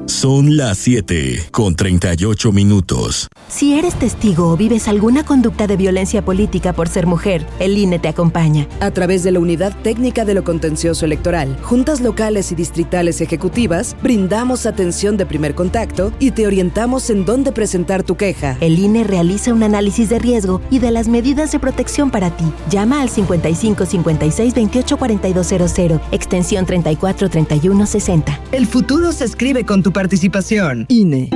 Son las 7:38. Si eres testigo o vives alguna conducta de violencia política por ser mujer, el INE te acompaña. A través de la Unidad Técnica de lo Contencioso Electoral, juntas locales y distritales ejecutivas, brindamos atención de primer contacto y te orientamos en dónde presentar tu queja. El INE realiza un análisis de riesgo y de las medidas de protección para ti. Llama al 55 56 28 4200, extensión 34 31 60. El futuro se escribe con tu participación. INE.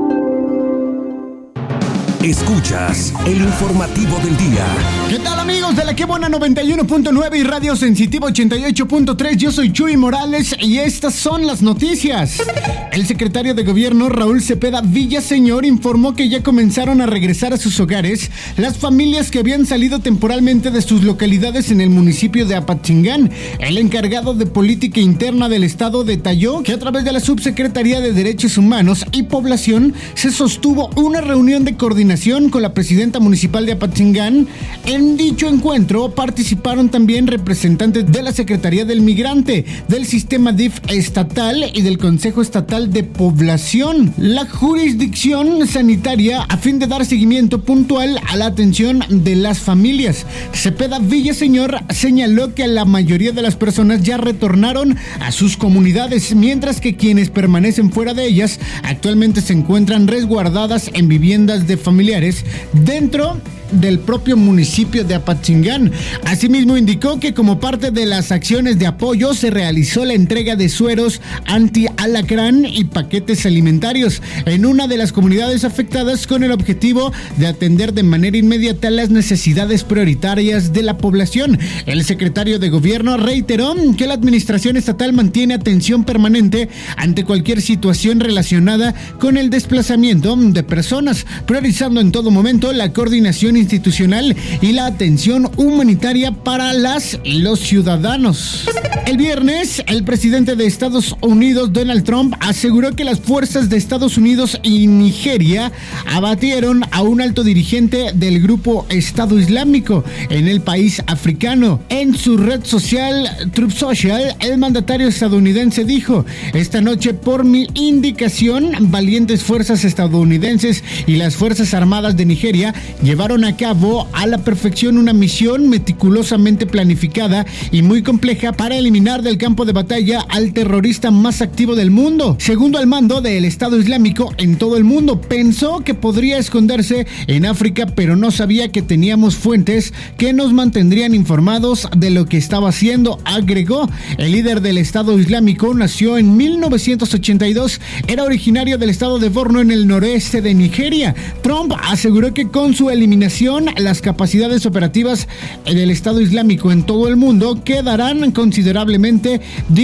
Escuchas el informativo del día. ¿Qué tal, amigos de la Que Buena 91.9 y Radio Sensitivo 88.3? Yo soy Chuy Morales y estas son las noticias. El secretario de Gobierno, Raúl Cepeda Villaseñor, informó que ya comenzaron a regresar a sus hogares las familias que habían salido temporalmente de sus localidades en el municipio de Apatzingán. El encargado de Política Interna del Estado detalló que a través de la Subsecretaría de Derechos Humanos y Población se sostuvo una reunión de coordinación con la presidenta municipal de Apatzingán. En dicho encuentro participaron también representantes de la Secretaría del Migrante, del Sistema DIF estatal y del Consejo Estatal de Población, la jurisdicción sanitaria, a fin de dar seguimiento puntual a la atención de las familias. Cepeda Villaseñor señaló que la mayoría de las personas ya retornaron a sus comunidades, mientras que quienes permanecen fuera de ellas actualmente se encuentran resguardadas en viviendas de familiares dentro del propio municipio de Apatzingán. Asimismo, indicó que como parte de las acciones de apoyo se realizó la entrega de sueros anti-alacrán y paquetes alimentarios en una de las comunidades afectadas con el objetivo de atender de manera inmediata las necesidades prioritarias de la población. El secretario de Gobierno reiteró que la administración estatal mantiene atención permanente ante cualquier situación relacionada con el desplazamiento de personas, priorizando en todo momento la coordinación institucional y la atención humanitaria para las y los ciudadanos. El viernes, el presidente de Estados Unidos, Donald Trump, aseguró que las fuerzas de Estados Unidos y Nigeria abatieron a un alto dirigente del grupo Estado Islámico en el país africano. En su red social, Truth Social, el mandatario estadounidense dijo: esta noche, por mi indicación, valientes fuerzas estadounidenses y las Fuerzas Armadas de Nigeria llevaron a cabo a la perfección una misión meticulosamente planificada y muy compleja para eliminar del campo de batalla al terrorista más activo del mundo, segundo al mando del Estado Islámico en todo el mundo. Pensó que podría esconderse en África, pero no sabía que teníamos fuentes que nos mantendrían informados de lo que estaba haciendo, agregó. El líder del Estado Islámico nació en 1982, era originario del estado de Borno en el noreste de Nigeria. Trump aseguró que con su eliminación las capacidades operativas del Estado Islámico en todo el mundo quedarán considerablemente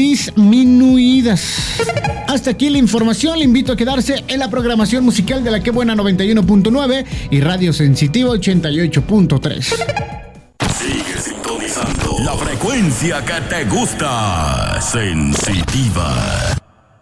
disminuidas. Hasta aquí la información. Le invito a quedarse en la programación musical de la Que Buena 91.9 y Radio Sensitivo 88.3. Sigue sintonizando la frecuencia que te gusta. Sensitiva.